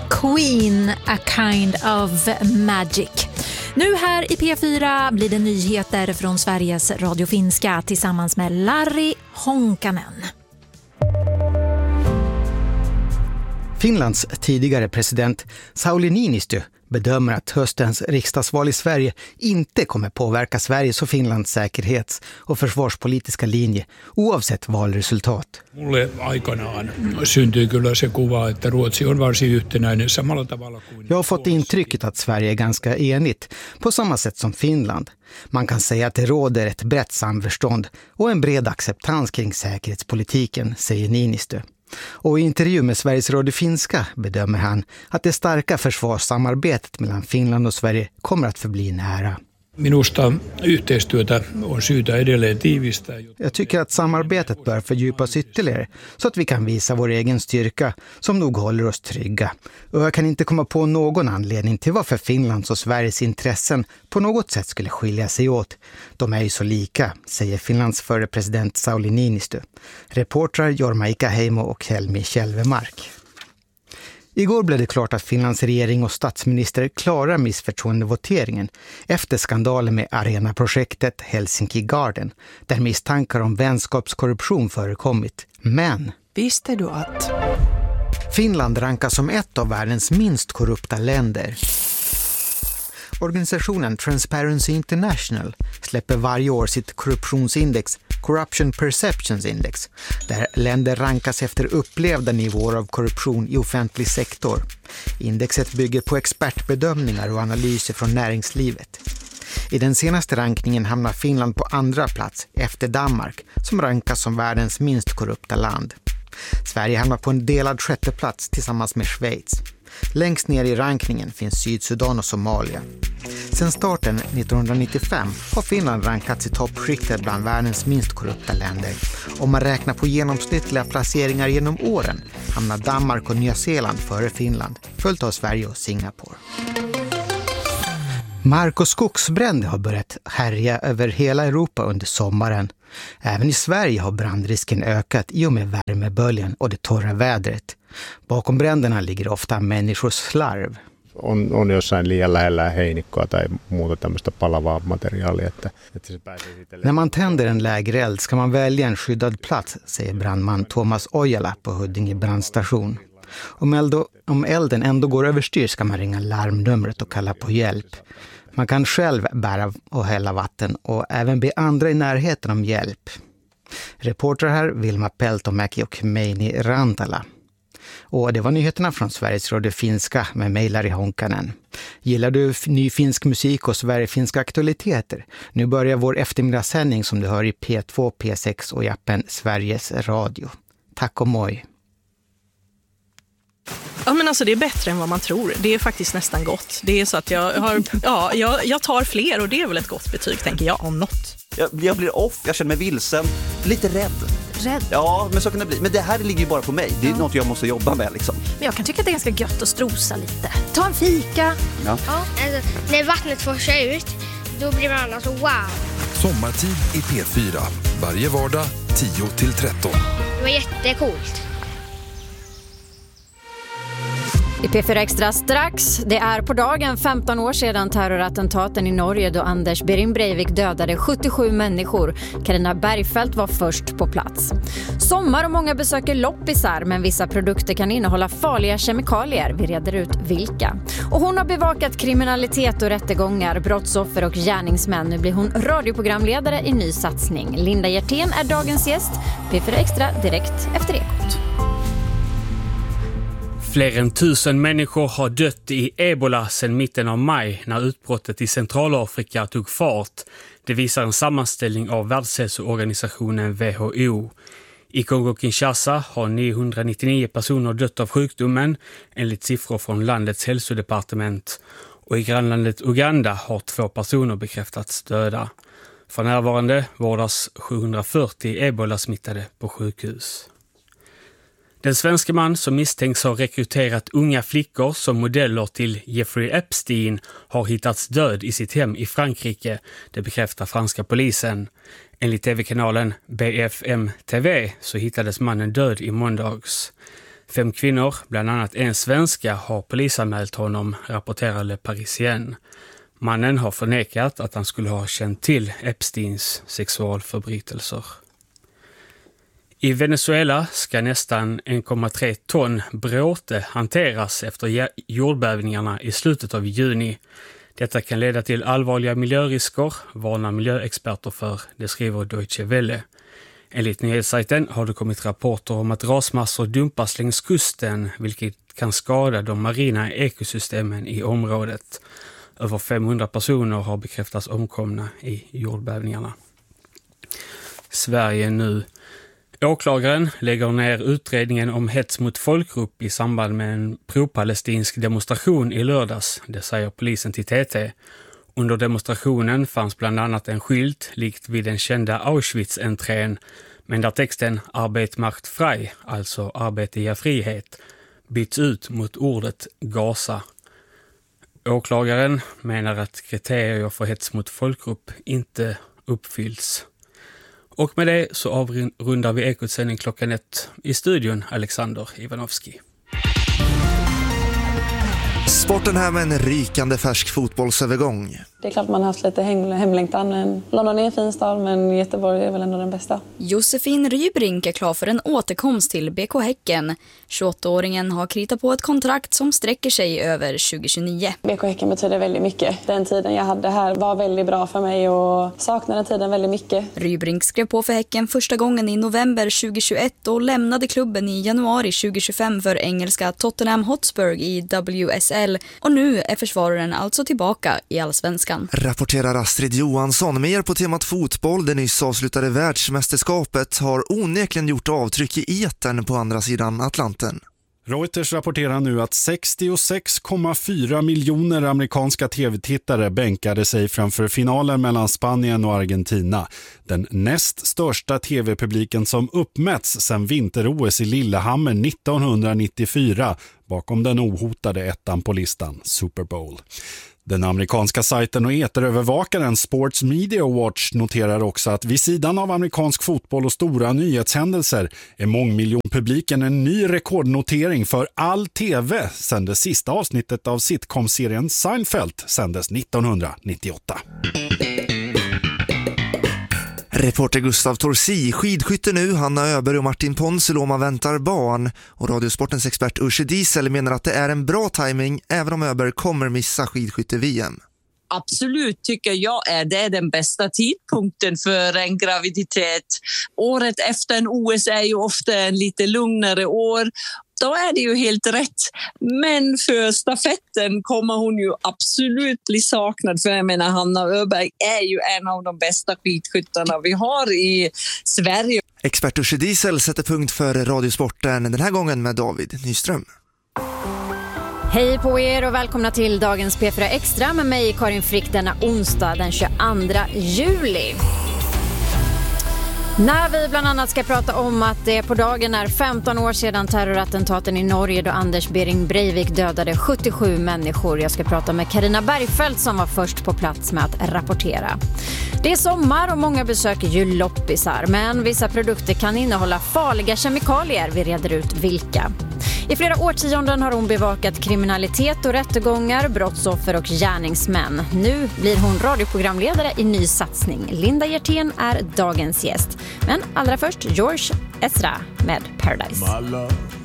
Queen, A Kind of Magic. Nu här i P4 blir det nyheter från Sveriges Radio Finska tillsammans med Larry Honkanen. Finlands tidigare president Sauli Niinistö bedömer att höstens riksdagsval i Sverige inte kommer påverka Sveriges och Finlands säkerhets- och försvarspolitiska linje oavsett valresultat. Mulle aikanaan syntyi kyllä se kuva, että Ruotsi on varsin yhtenäinen samalla tavalla kuin... Jag har fått intrycket att Sverige är ganska enigt på samma sätt som Finland. Man kan säga att det råder ett brett samförstånd och en bred acceptans kring säkerhetspolitiken, säger Niinistö. Och i intervju med Sveriges Radio Finska bedömer han att det starka försvarssamarbetet mellan Finland och Sverige kommer att förbli nära. Minusta yhteistyötä on syytä edelleen tiivistää. Jag tycker att samarbetet bör fördjupas ytterligare så att vi kan visa vår egen styrka som nog håller oss trygga. Och jag kan inte komma på någon anledning till varför Finlands och Sveriges intressen på något sätt skulle skilja sig åt. De är ju så lika, säger Finlands förre president Sauli Niinistö. Reportrar Jorma Ikaheimo och Helmi Kjellvemark. Igår blev det klart att Finlands regering och statsminister klarar missförtroendevoteringen efter skandalen med arenaprojektet Helsinki Garden, där misstankar om vänskapskorruption förekommit. Men visste du att Finland rankas som ett av världens minst korrupta länder. Organisationen Transparency International släpper varje år sitt korruptionsindex Corruption Perceptions Index, där länder rankas efter upplevda nivåer av korruption i offentlig sektor. Indexet bygger på expertbedömningar och analyser från näringslivet. I den senaste rankningen hamnar Finland på andra plats efter Danmark, som rankas som världens minst korrupta land. Sverige hamnar på en delad sjätte plats tillsammans med Schweiz. Längst ner i rankningen finns Sydsudan och Somalia. Sedan starten 1995 har Finland rankats i toppskiktet bland världens minst korrupta länder. Om man räknar på genomsnittliga placeringar genom åren hamnar Danmark och Nya Zeeland före Finland, följt av Sverige och Singapore. Mark- och skogsbränder har börjat härja över hela Europa under sommaren. Även i Sverige har brandrisken ökat i och med värmeböljan och det torra vädret. Bakom bränderna ligger ofta människors slarv. On jossain liian lähellä heinikkoa tai muuta tämmöistä palavaa materiaalia. Että se pääsee siitä... När man tänder en lägereld ska man välja en skyddad plats, säger brandman Thomas Ojala på Huddinge brandstation. Om elden ändå går överstyr ska man ringa larmnumret och kalla på hjälp. Man kan själv bära och hälla vatten och även be andra i närheten om hjälp. Reporter här Vilma Peltomäki och Meini Rantala. Och det var nyheterna från Sveriges Radio Finska med mig Larry Honkanen. Gillar du ny finsk musik och Sverigefinska aktualiteter? Nu börjar vår eftermiddagssändning som du hör i P2, P6 och i appen Sveriges Radio. Tack och moj! Ja, men alltså det är bättre än vad man tror. Det är faktiskt nästan gott. Det är så att jag tar fler och det är väl ett gott betyg, tänker jag, om något. Jag blir off, jag känner mig vilsen, lite rädd. Rädd? Ja, men så kan det bli. Men det här ligger ju bara på mig. Det är något jag måste jobba med liksom. Men jag kan tycka att det är ganska gött att strosa lite. Ta en fika. Ja. Alltså, när vattnet forsar ut, då blir man alltså wow. Sommartid i P4. Varje vardag 10-13. Det var jättecoolt. I P4 Extra strax. Det är på dagen 15 år sedan terrorattentaten i Norge då Anders Behring Breivik dödade 77 människor. Carina Bergfeldt var först på plats. Sommar och många besöker loppisar, men vissa produkter kan innehålla farliga kemikalier. Vi reder ut vilka. Och hon har bevakat kriminalitet och rättegångar, brottsoffer och gärningsmän. Nu blir hon radioprogramledare i ny satsning. Linda Hjertén är dagens gäst. P4 Extra direkt efter Ekot. Fler än 1000 människor har dött i Ebola sedan mitten av maj när utbrottet i Centralafrika tog fart. Det visar en sammanställning av Världshälsoorganisationen WHO. I Kongo-Kinshasa har 999 personer dött av sjukdomen enligt siffror från landets hälsodepartement. Och i grannlandet Uganda har 2 personer bekräftats döda. För närvarande vårdas 740 ebola-smittade på sjukhus. Den svenska man som misstänks ha rekryterat unga flickor som modeller till Jeffrey Epstein har hittats död i sitt hem i Frankrike, det bekräftar franska polisen. Enligt tv-kanalen BFM TV så hittades mannen död i måndags. 5 kvinnor, bland annat en svenska, har polisanmält honom, rapporterar Le Parisien. Mannen har förnekat att han skulle ha känt till Epsteins sexualförbrytelser. I Venezuela ska nästan 1,3 ton bråte hanteras efter jordbävningarna i slutet av juni. Detta kan leda till allvarliga miljörisker, varnar miljöexperter för, det skriver Deutsche Welle. Enligt nyhetssajten har det kommit rapporter om att rasmassor dumpas längs kusten, vilket kan skada de marina ekosystemen i området. Över 500 personer har bekräftats omkomna i jordbävningarna. Sverige nu. Åklagaren lägger ner utredningen om hets mot folkgrupp i samband med en pro-palestinsk demonstration i lördags, det säger polisen till TT. Under demonstrationen fanns bland annat en skylt likt vid den kända Auschwitz-entrén, men där texten "Arbeit macht frei", alltså arbete ger frihet, byts ut mot ordet Gaza. Åklagaren menar att kriterier för hets mot folkgrupp inte uppfylls. Och med det så avrundar vi Ekots sändning klockan 1. I studion Alexander Ivanovski. Sporten här med en rykande färsk fotbollsövergång. Det är klart man har haft lite hemlängtan. London är en fin stad, men Göteborg är väl ändå den bästa. Josefin Rybrink är klar för en återkomst till BK Häcken. 28-åringen har kritat på ett kontrakt som sträcker sig över 2029. BK Häcken betyder väldigt mycket. Den tiden jag hade här var väldigt bra för mig och saknade tiden väldigt mycket. Rybrink skrev på för Häcken första gången i november 2021 och lämnade klubben i januari 2025 för engelska Tottenham Hotspur i WSL. Och nu är försvararen alltså tillbaka i Allsvenskan. Rapporterar Astrid Johansson. Mer på temat fotboll. Det nyss avslutade världsmästerskapet har onekligen gjort avtryck i etern på andra sidan Atlanten. Reuters rapporterar nu att 66,4 miljoner amerikanska tv-tittare bänkade sig framför finalen mellan Spanien och Argentina. Den näst största tv-publiken som uppmätts sedan vinter-OS i Lillehammer 1994, bakom den ohotade ettan på listan, Super Bowl. Den amerikanska sajten och eterövervakaren Sports Media Watch noterar också att vid sidan av amerikansk fotboll och stora nyhetshändelser är mångmiljonpubliken en ny rekordnotering för all tv sedan det sista avsnittet av sitcom-serien Seinfeld sändes 1998. Reporter Gustav Torsi, skidskytte nu, Hanna Öberg och Martin Ponsiluoma väntar barn. Och Radiosportens expert Usche Diesel menar att det är en bra timing även om Öberg kommer missa skidskytte-VM. Absolut tycker jag det är den bästa tidpunkten för en graviditet. Året efter en OS är ju ofta en lite lugnare år. Då är det ju helt rätt. Men för stafetten kommer hon ju absolut bli saknad. För jag menar, Hanna Öberg är ju en av de bästa skidskyttarna vi har i Sverige. Expert Usche Diesel sätter punkt för Radiosporten den här gången med David Nyström. Hej på er och välkomna till dagens P4 Extra med mig Karin Frick denna onsdag den 22 juli. När vi bland annat ska prata om att det på dagen är 15 år sedan terrorattentaten i Norge då Anders Behring Breivik dödade 77 människor. Jag ska prata med Carina Bergfeldt som var först på plats med att rapportera. Det är sommar och många besöker ju loppisar, men vissa produkter kan innehålla farliga kemikalier. Vi reder ut vilka. I flera årtionden har hon bevakat kriminalitet och rättegångar, brottsoffer och gärningsmän. Nu blir hon radioprogramledare i ny satsning. Linda Hjertén är dagens gäst. Men allra först George Ezra med Paradise.